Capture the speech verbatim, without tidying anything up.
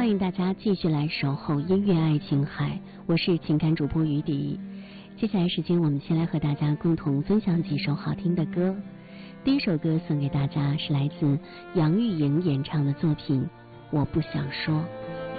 欢迎大家继续来守候音乐爱琴海，我是情感主播于迪。接下来时间，我们先来和大家共同分享几首好听的歌。第一首歌送给大家是来自杨钰莹演唱的作品《我不想说》。